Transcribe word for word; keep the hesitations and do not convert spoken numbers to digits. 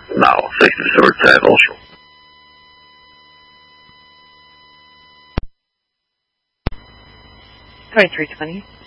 Nou, zeker een soort uh, rolstoel. twenty-three twenty.